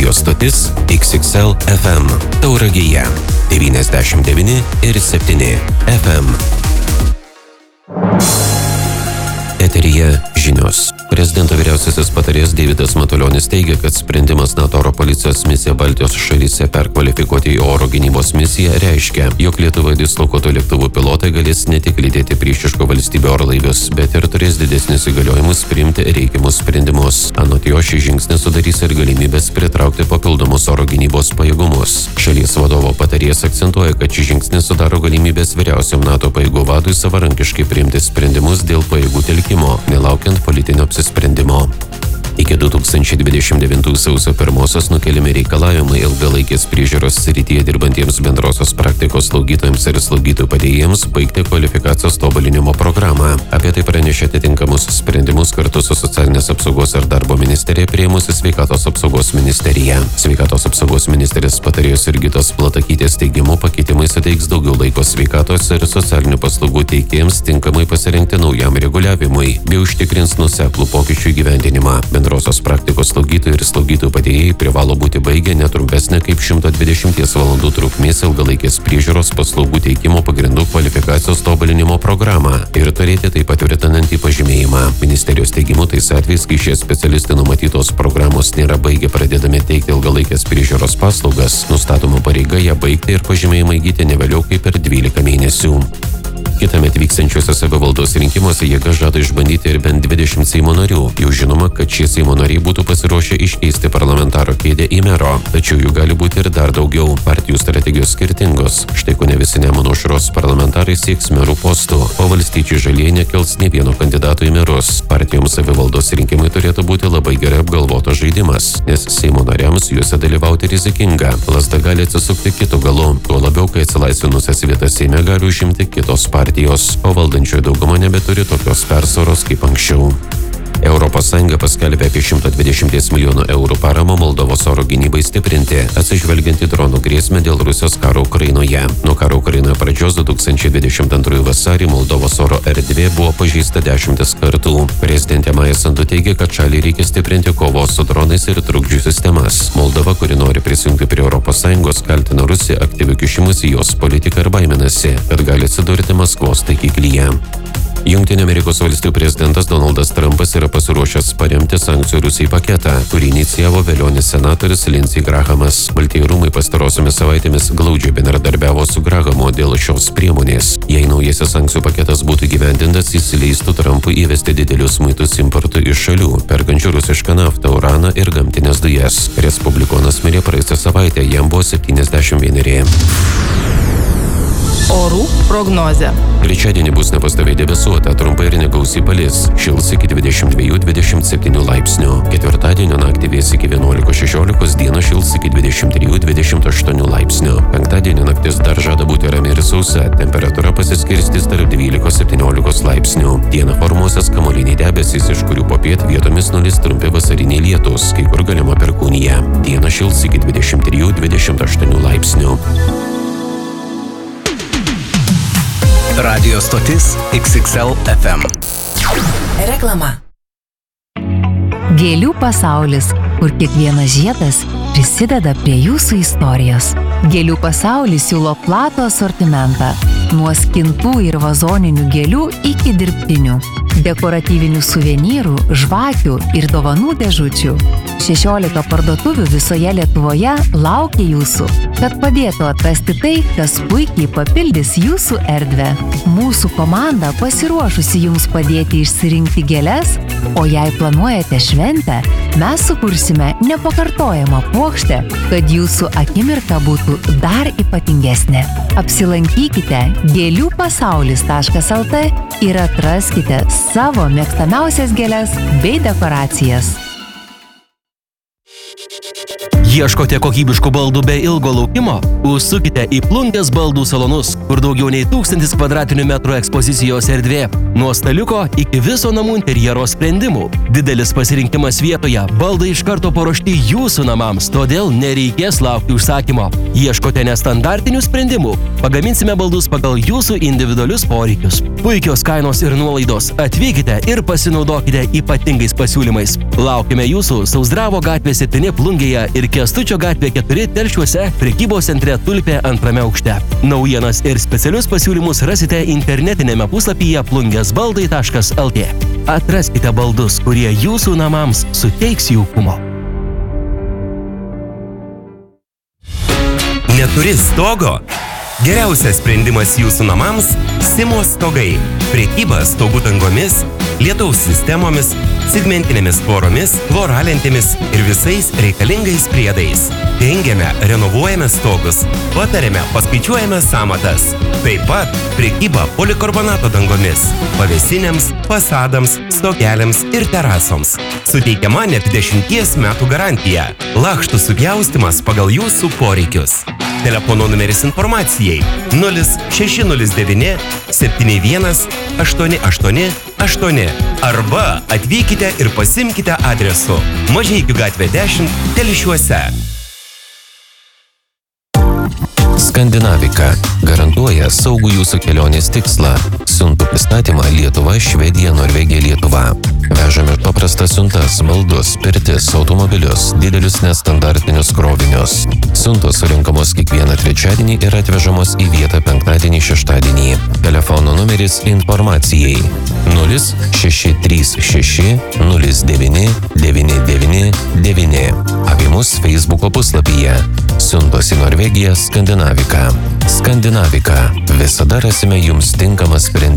Radio stotis XXL FM Tauragėje 99,7 FM. Eteryje žinios. Prezidento vyriausiasis patarėjas Deividas Matulionis teigia, kad sprendimas NATO oro policijos misiją Baltijos šalyse perkvalifikuoti į oro gynybos misiją reiškia, jog Lietuvoje dislokuotų lėktuvų pilotai galės ne tik lydėti priešiškų valstybių orlaivius, bet ir turės didesnius įgaliojimus priimti reikiamus sprendimus. Anot jo, šį žingsnį sudarys ir galimybės pritraukti papildomus oro gynybos pajėgumus. Šalies vadovo patarėjas akcentuoja, kad šį žingsnį sudaro galimybės vyriausiam NATO pajėgų vadui savarankiškai priimti sprendimus dėl pajėgų telkimo, nelaukiant politinio apsisprendimo. Iki 2029 sausio 1 nukeliami reikalavimai ilgalaikės priežiūros srityje dirbantiems bendrosios praktikos slaugytojams ir slaugytojų padėjėjams baigti kvalifikacijos tobulinimo programą. Apie tai pranešė atitinkamus sprendimus kartu su Socialinės apsaugos ir darbo ministerija priėmusi Sveikatos apsaugos ministerija. Sveikatos apsaugos ministerijos patarėjos Jurgitos Platakytės teigimu pakeitimai suteiks daugiau laiko sveikatos ir socialinių paslaugų teikėjams tinkamai pasirengti naujam reguliavimui bei užtikrins nuoseklų pokyčių įgyvendinimą. Bendrosios praktikos slaugytojai ir slaugytojų padėjėjai privalo būti baigę netrumpesnė kaip 120 valandų trukmės ilgalaikės priežiūros paslaugų teikimo pagrindų kvalifikacijos tobulinimo programą ir turėti taip patvirtinantį pažymėjimą. Ministerijos teigimu tais atvejais, kai šie specialistai numatytos programos nėra baigę pradėdami teikti ilgalaikės priežiūros paslaugas, nustatoma pareiga ją baigti ir pažymėjimą įgyti ne vėliau kaip per 12 mėnesių. Kitąmet vykstančiuose savivaldos rinkimuose jėga žada išbandyti ir bent 20 Seimo narių. Jau žinoma, kad šie Seimo nariai būtų pasiruošę iškeisti parlamentaro kėdę į mero, tačiau jų gali būti ir dar daugiau. Partijų strategijos skirtingos. Štai kone visi Nemuno aušros parlamentarai sieks merų postų, o Valstiečiai žalieji nekels nė vieno kandidato į merus. Partijoms savivaldos rinkimai turėtų būti labai gerai apgalvotas žaidimas, nes Seimo nariams juose dalyvauti rizikinga. Lazda gali atsisukti kitu galu, tuo labiau, kai atsilaisvinusias vietas Seime gali užimti kitos partijos, o valdančioji dauguma nebeturi tokios persvaros kaip anksčiau. ES paskelbė apie 120 milijonų eurų paramą Moldovos oro gynybai stiprinti, atsižvelgiant į dronų grėsmę dėl Rusijos karo Ukrainoje. Nuo karo Ukrainoje pradžios 2022 vasarį Moldovos oro erdvė buvo pažeista 10 kartų. Prezidentė Maja Sandu teigia, kad šaliai reikia stiprinti kovos su dronais ir trukdžių sistemas. Moldova, kuri nori prisijungti prie ES, kaltina Rusiją aktyviu kišimusi į jos politiką ir baiminasi, kad gali atsidurti Maskvos taikiklyje. Jungtinių Amerikos valstijų prezidentas Donaldas Trumpas yra pasiruošęs paremti sankcijų Rusijai paketą, kurį inicijavo vėlionis senatorius Lindsey Grahamas. Baltieji rūmai pastarosiomis savaitėmis glaudžiai bendradarbiavo su Grahamu dėl šios priemonės. Jei naujasis sankcijų paketas būtų įgyvendintas, jis leistų Trumpui įvesti didelius muitus importui iš šalių, perkančių rusišką naftą, uraną ir gamtinės dujas. Respublikonas mirė praėjusią savaitę, jam buvo 71. Orų prognozė. Trečiadienį bus nepastoviai debesuota, trumpai ir negausiai palis, šils iki 22-27 laipsnių. Ketvirtadienio naktį vės iki 11-16, dieną šils iki 23-28 laipsnių. Penktadienio naktis dar žada būti rami ir sausa, temperatūra pasiskirstys tarp 12-17 laipsnių. Dieną formuosis kamuoliniai debesys, iš kurių popiet vietomis nulis trumpi vasariniai lietūs, kai kur galima perkūnija. Dieną šils iki 23-28 laipsnių. Radio stotis XXL FM. Reklama. Gėlių pasaulis, kur kiekvienas žiedas prisideda prie jūsų istorijos. Gėlių pasaulis siūlo platų asortimentą, nuo skintų ir vazoninių gėlių iki dirbtinių, dekoratyvinių suvenyrų, žvakių ir dovanų dėžučių. 16 parduotuvių visoje Lietuvoje laukia jūsų, kad padėtų atrasti tai, kas puikiai papildys jūsų erdvę. Mūsų komanda pasiruošusi jums padėti išsirinkti gėles, o jei planuojate šventę, mes sukursime nepakartojamą puokštę, kad jūsų akimirka būtų dar ypatingesnė. Apsilankykite gėliųpasaulis.lt ir atraskite savo mėgstamiausias gėles bei dekoracijas. Ieškote kokybiškų baldų be ilgo laukimo? Užsukite į Plungės baldų salonus, kur daugiau nei 1000 kvadratinių metrų ekspozicijos erdvė. Nuo staliuko iki viso namų interjero sprendimų. Didelis pasirinkimas vietoje, baldai iš karto paruošti jūsų namams, todėl nereikės laukti užsakymo. Ieškote nestandartinių sprendimų? Pagaminsime baldus pagal jūsų individualius poreikius. Puikios kainos ir nuolaidos. Atvykite ir pasinaudokite ypatingais pasiūlymais. Laukime jūsų Sauzdravo gatvė 7 Plungės plungėje ir Kęstučio gatvė 4 Telšiuose prekybos centre Tulpė 2 aukšte. Naujienas ir specialius pasiūlymus rasite internetinėme puslapyje plungesbaldai.lt. Atraskite baldus, kurie jūsų namams suteiks jaukumo. Neturi stogo? Geriausias sprendimas jūsų namams – Simo stogai. Prekyba stogų dangomis, lietaus sistemomis, segmentinėmis tvoromis, floralentėmis ir visais reikalingais priedais. Dengiame, renovuojame stogus, patariame, paskaičiuojame sąmatas. Taip pat prekyba polikarbonato dangomis, pavėsinėms, fasadams, stogeliams ir terasoms. Suteikiama net 10 metų garantija. Lakštų supjaustymas pagal jūsų poreikius. Telefono numeris informacijai 0609 71 88 8 arba atvykite ir pasimkite adresu Mažeikių gatvė 10 Telšiuose. Skandinavika garantuoja saugų jūsų kelionės tikslą. Siuntų pristatymą Lietuva, Švedija, Norvegija, Lietuva. Vežame paprastas siuntas, baldus, pirtis, automobilius, didelius nestandartinius krovinius. Siuntos surinkamos kiekvieną trečiadienį ir atvežamos į vietą penktadienį, šeštadienį. Telefono numeris informacijai 0636 09 999. Apie mus Facebooko puslapyje. Siuntos į Norvegiją Skandinavika. Skandinavika. Visada rasime jums tinkamą sprendimą.